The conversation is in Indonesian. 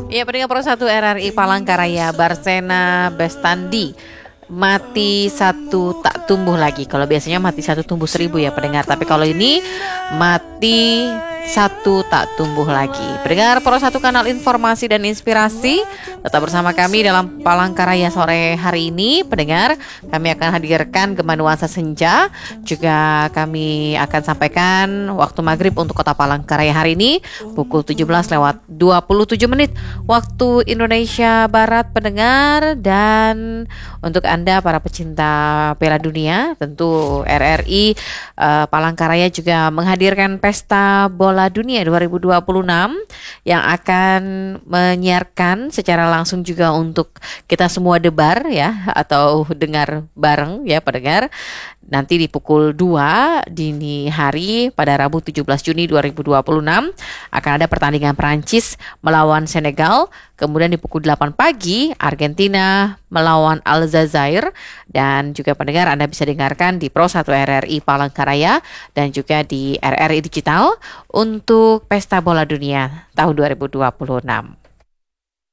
Ya, pendengar Pro 1 RRI Palangkaraya, Barsena Bestandi mati satu tak tumbuh lagi. Kalau biasanya mati satu tumbuh seribu ya pendengar, tapi kalau ini mati satu tak tumbuh lagi. Pendengar Pro 1 kanal informasi dan inspirasi, tetap bersama kami dalam Palangkaraya sore hari ini. Pendengar, kami akan hadirkan Gema Nuansa Senja, juga kami akan sampaikan waktu maghrib untuk Kota Palangkaraya hari ini pukul 17:27 waktu Indonesia Barat pendengar. Dan untuk Anda para pecinta Piala Dunia, tentu RRI Palangkaraya juga menghadirkan Pesta Bola Dunia 2026 yang akan menyiarkan secara langsung juga untuk kita semua debar ya, atau dengar bareng ya pendengar. Nanti di pukul 2 dini hari pada Rabu 17 Juni 2026 akan ada pertandingan Prancis melawan Senegal. Kemudian di pukul 8 pagi Argentina melawan Aljazair. Dan juga pendengar, Anda bisa dengarkan di Pro 1 RRI Palangkaraya dan juga di RRI Digital untuk Pesta Bola Dunia tahun 2026.